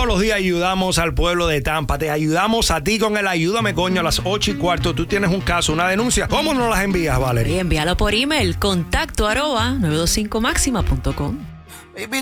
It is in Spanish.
Todos los días ayudamos al pueblo de Tampa. Te ayudamos a ti con el Ayúdame Coño a las 8:15. Tú tienes un caso, una denuncia. ¿Cómo nos las envías, Valerie? Envíalo por email, contacto @ 925maxima.com.